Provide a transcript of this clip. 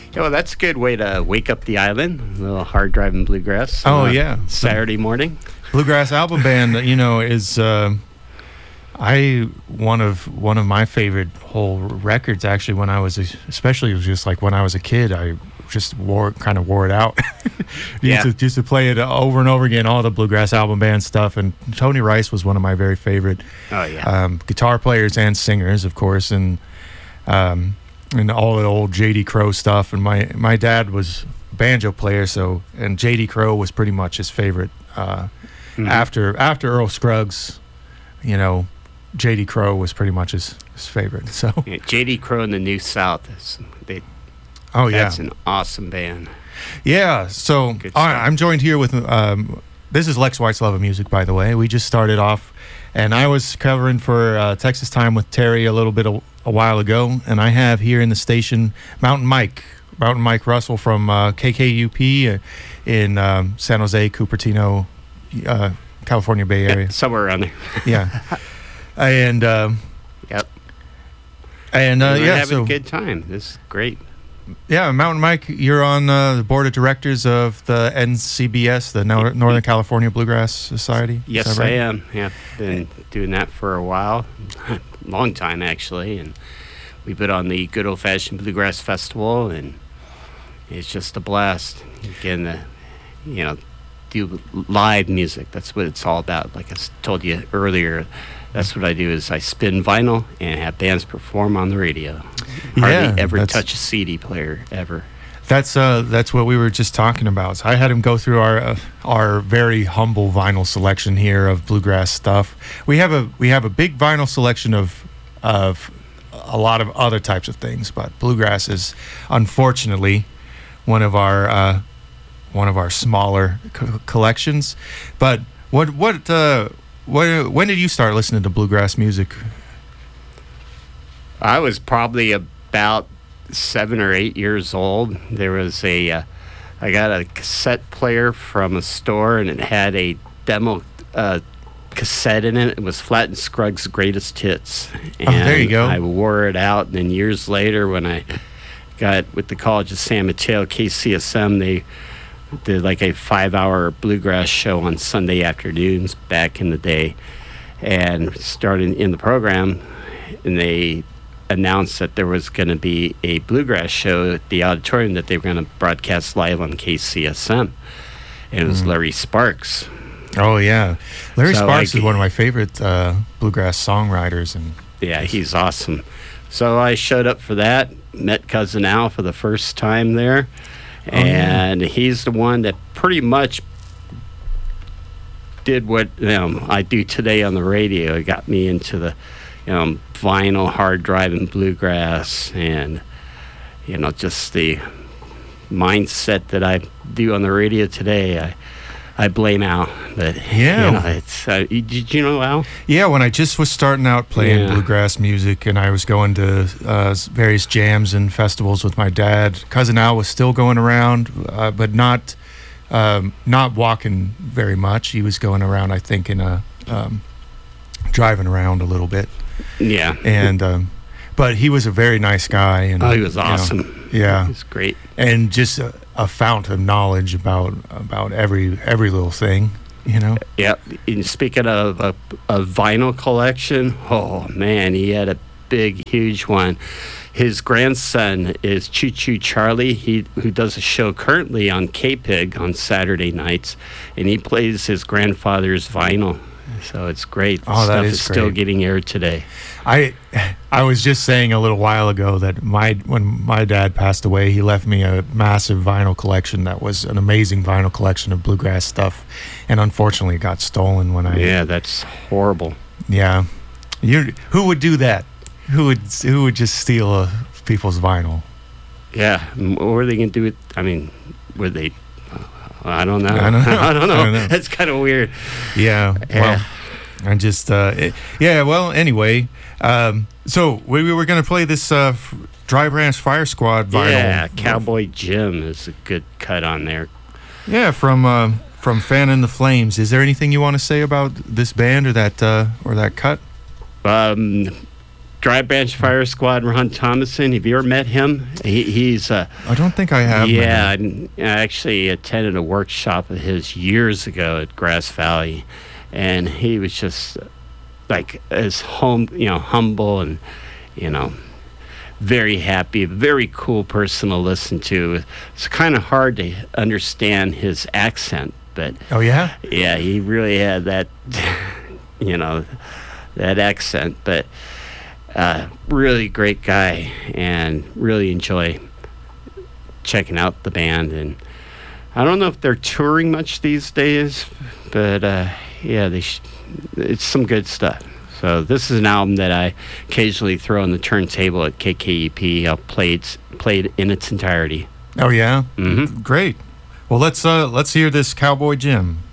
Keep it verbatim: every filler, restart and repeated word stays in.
Yeah, well, that's a good way to wake up the island. A little hard driving bluegrass. Oh, uh, yeah. Saturday morning. Bluegrass Album Band, you know, is uh, I one of one of my favorite whole records. Actually, when I was, a, especially it was just like when I was a kid, I just wore kind of wore it out. Yeah. Used to, used to play it over and over again, all the Bluegrass Album Band stuff. And Tony Rice was one of my very favorite Oh, yeah. um, guitar players and singers, of course, and um, and all the old J D Crowe stuff. And my my dad was a banjo player, so and J D Crowe was pretty much his favorite. Uh, Mhm. After after Earl Scruggs, you know, J D Crowe was pretty much his, his favorite. So Yeah, J D Crowe and the New South. Is, they, oh yeah, That's an awesome band. yeah. So Good all right, stuff. I'm joined here with um, this is Lex White's Love of Music, by the way. We just started off, and I was covering for uh, Texas Time with Terry a little bit a, a while ago, and I have here in the station Mountain Mike, Mountain Mike Russell from uh, K K U P uh, in um, San Jose, Cupertino, uh, California Bay Area. Yeah, somewhere around there. Yeah, and um, Yep. and uh, We're yeah, having so a good time. This is great. yeah, Mountain Mike, you're on uh, the board of directors of the N C B S, the Nor- Northern California Bluegrass Society. Is Yes, that right? I am. Yeah, been doing that for a while, long time actually, and we put on the Good Old Fashioned Bluegrass Festival, and it's just a blast. Again, the, you know, do live music. That's what it's all about. Like I s- told you earlier, that's what I do. Is I spin vinyl and have bands perform on the radio. Hardly Yeah, ever that's- touch a C D player ever. That's uh, that's what we were just talking about. So I had him go through our uh, our very humble vinyl selection here of bluegrass stuff. We have a we have a big vinyl selection of of a lot of other types of things, but bluegrass is unfortunately one of our uh, one of our smaller co- collections. But what what uh, what when did you start listening to bluegrass music? I was probably about seven or eight years old. There was a, uh, I got a cassette player from a store, and it had a demo uh, cassette in it. It was Flatt and Scruggs' Greatest Hits. And Oh, there you go. I wore it out, and then years later, when I got with the College of San Mateo, K C S M, they did like a five-hour bluegrass show on Sunday afternoons back in the day, and started in the program, and they announced that there was going to be a bluegrass show at the auditorium that they were going to broadcast live on K C S M. And it was Mm. Larry Sparks. Oh yeah, Larry So, Sparks like- is one of my favorite uh, bluegrass songwriters, and Yeah, he's awesome. So I showed up for that, met Cousin Al for the first time there. Oh, yeah. And he's the one that pretty much did what um, I do today on the radio. It got me into the you know, vinyl, hard driving bluegrass, and you know, just the mindset that I do on the radio today. I I blame Al, but Yeah. you know, it's uh, you- did you know Al? yeah, when I just was starting out playing Yeah. bluegrass music, and I was going to uh, s- various jams and festivals with my dad, Cousin Al was still going around, uh, but not um, not walking very much. He was going around, I think, in a um, driving around a little bit, Yeah, and um, but he was a very nice guy, and oh, he was you know, awesome. yeah. He was great. and just a, a fount of knowledge about about every every little thing, you know. Yep. And speaking of a, a vinyl collection, oh man, he had a big, huge one. His grandson is Choo Choo Charlie, he who does a show currently on K-Pig on Saturday nights, and he plays his grandfather's vinyl. So it's great. The Oh, that stuff is is still great. getting aired today. I I was just saying a little while ago that my when my dad passed away, he left me a massive vinyl collection that was an amazing vinyl collection of bluegrass stuff, and unfortunately it got stolen when I Yeah, that's horrible. yeah. You who would do that? Who would who would just steal uh, people's vinyl? Yeah. m- What were they going to do with, I mean, were they, I don't know. I don't know. I don't know. I don't know. That's kind of weird. Yeah. Yeah. Well, I just uh, it- yeah. Well, anyway, um, so we, we were gonna play this uh, f- Dry Branch Fire Squad vinyl. Yeah, Cowboy Jim is a good cut on there. Yeah, from uh, from Fan in the Flames. Is there anything you want to say about this band or that uh, or that cut? Um, Dry Branch Fire Squad, Ron Thomason. Have you ever met him? He, he's uh, I don't think I have. Yeah, I actually attended a workshop of his years ago at Grass Valley, and he was just like as home, you know, humble and you know, very happy, very cool person to listen to. It's kind of hard to understand his accent, but oh yeah, yeah, he really had that, you know, that accent, but. Uh, really great guy, and really enjoy checking out the band. And I don't know if they're touring much these days, but uh, yeah, they sh- it's some good stuff. So this is an album that I occasionally throw on the turntable at K K E P. I'll play it, play it in its entirety. Oh yeah, Mm-hmm. Great. Well, let's uh, let's hear this Cowboy Jim.